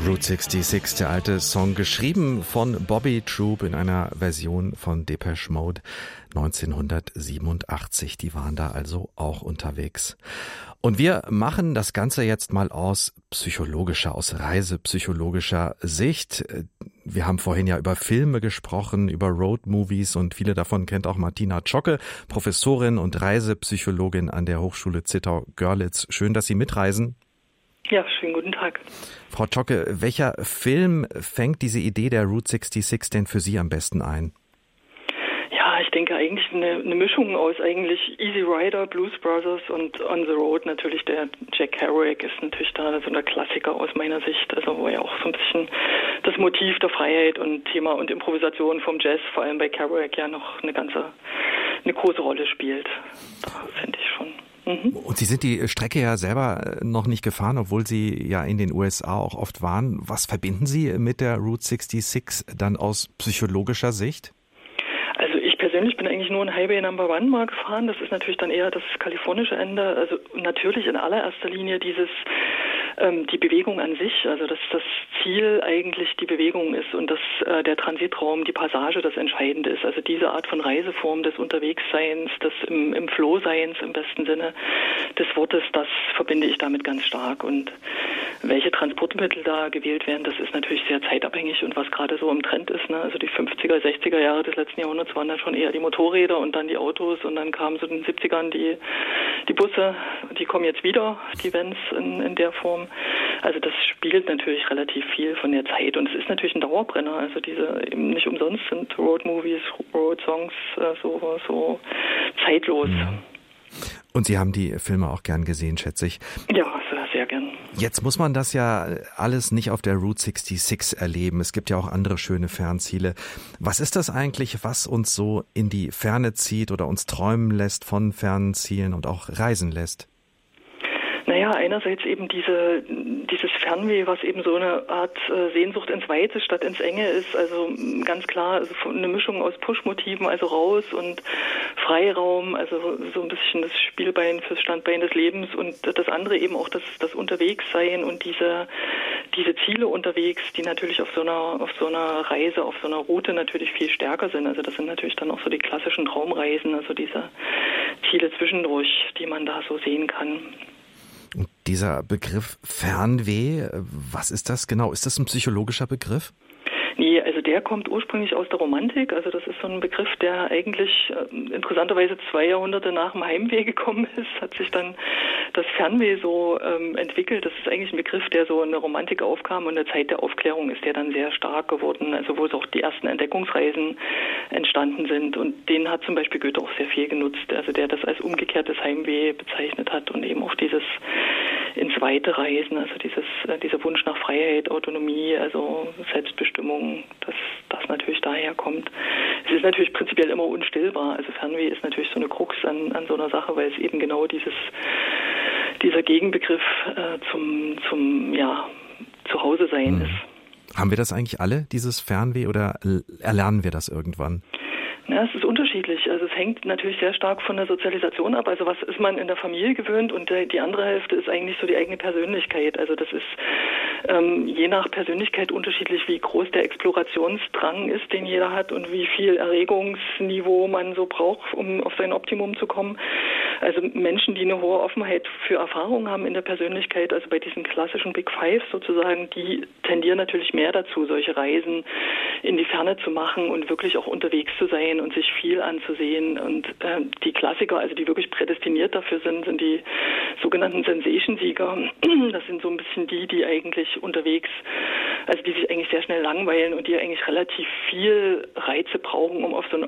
Route 66, der alte Song, geschrieben von Bobby Troup in einer Version von Depeche Mode 1987. Die waren da also auch unterwegs. Und wir machen das Ganze jetzt mal aus reisepsychologischer Sicht. Wir haben vorhin ja über Filme gesprochen, über Roadmovies und viele davon kennt auch Martina Zschocke, Professorin und Reisepsychologin an der Hochschule Zittau-Görlitz. Schön, dass Sie mitreisen. Ja, schönen guten Tag. Frau Zschocke, welcher Film fängt diese Idee der Route 66 denn für Sie am besten ein? Ja, ich denke eigentlich eine Mischung aus eigentlich Easy Rider, Blues Brothers und On the Road. Natürlich der Jack Kerouac ist natürlich da so ein Klassiker aus meiner Sicht, also wo ja auch so ein bisschen das Motiv der Freiheit und Thema und Improvisation vom Jazz, vor allem bei Kerouac, ja noch eine große Rolle spielt. Das finde ich schon. Und Sie sind die Strecke ja selber noch nicht gefahren, obwohl Sie ja in den USA auch oft waren. Was verbinden Sie mit der Route 66 dann aus psychologischer Sicht? Also ich persönlich bin eigentlich nur ein Highway Number One mal gefahren. Das ist natürlich dann eher das kalifornische Ende. Also natürlich in allererster Linie die Bewegung an sich, also dass das Ziel eigentlich die Bewegung ist und dass der Transitraum, die Passage das Entscheidende ist. Also diese Art von Reiseform des Unterwegsseins, des im Flow-Seins im besten Sinne des Wortes, das verbinde ich damit ganz stark. Und welche Transportmittel da gewählt werden, das ist natürlich sehr zeitabhängig und was gerade so im Trend ist. Ne? Also die 50er, 60er Jahre des letzten Jahrhunderts waren dann schon eher die Motorräder und dann die Autos und dann kamen so in den 70ern die Busse, die kommen jetzt wieder, die Vans in der Form. Also das spielt natürlich relativ viel von der Zeit und es ist natürlich ein Dauerbrenner. Also diese eben nicht umsonst sind Road-Movies, Road-Songs so zeitlos. Ja. Und Sie haben die Filme auch gern gesehen, schätze ich. Ja, sehr gern. Jetzt muss man das ja alles nicht auf der Route 66 erleben. Es gibt ja auch andere schöne Fernziele. Was ist das eigentlich, was uns so in die Ferne zieht oder uns träumen lässt von fernen Zielen und auch reisen lässt? Naja, einerseits eben dieses Fernweh, was eben so eine Art Sehnsucht ins Weite statt ins Enge ist, also ganz klar also eine Mischung aus Push-Motiven, also raus und Freiraum, also so ein bisschen das Spielbein fürs Standbein des Lebens und das andere eben auch das Unterwegssein und diese Ziele unterwegs, die natürlich auf so einer Reise, auf so einer Route natürlich viel stärker sind. Also das sind natürlich dann auch so die klassischen Traumreisen, also diese Ziele zwischendurch, die man da so sehen kann. Und dieser Begriff Fernweh, was ist das genau? Ist das ein psychologischer Begriff? Nee, also der kommt ursprünglich aus der Romantik. Also das ist so ein Begriff, der eigentlich interessanterweise 2 Jahrhunderte nach dem Heimweh gekommen ist. Hat sich dann das Fernweh so entwickelt. Das ist eigentlich ein Begriff, der so in der Romantik aufkam und in der Zeit der Aufklärung ist der dann sehr stark geworden. Also wo es auch die ersten Entdeckungsreisen entstanden sind. Und den hat zum Beispiel Goethe auch sehr viel genutzt. Also der das als umgekehrtes Heimweh bezeichnet hat und eben auch dieses ins Weite Reisen, also dieser Wunsch nach Freiheit, Autonomie, also Selbstbestimmung, dass das natürlich daher kommt. Es ist natürlich prinzipiell immer unstillbar. Also Fernweh ist natürlich so eine Krux an so einer Sache, weil es eben genau dieser Gegenbegriff zum Zuhause-Sein ist. Haben wir das eigentlich alle, dieses Fernweh, oder erlernen wir das irgendwann? Ja, es ist unterschiedlich. Also es hängt natürlich sehr stark von der Sozialisation ab. Also was ist man in der Familie gewöhnt und die andere Hälfte ist eigentlich so die eigene Persönlichkeit. Also das ist je nach Persönlichkeit unterschiedlich, wie groß der Explorationsdrang ist, den jeder hat und wie viel Erregungsniveau man so braucht, um auf sein Optimum zu kommen. Also Menschen, die eine hohe Offenheit für Erfahrungen haben in der Persönlichkeit, also bei diesen klassischen Big Five sozusagen, die tendieren natürlich mehr dazu, solche Reisen in die Ferne zu machen und wirklich auch unterwegs zu sein und sich viel anzusehen. Und die Klassiker, also die wirklich prädestiniert dafür sind die sogenannten Sensation-Sieger. Das sind so ein bisschen die eigentlich unterwegs, also die sich eigentlich sehr schnell langweilen und die eigentlich relativ viel Reize brauchen, um auf so ein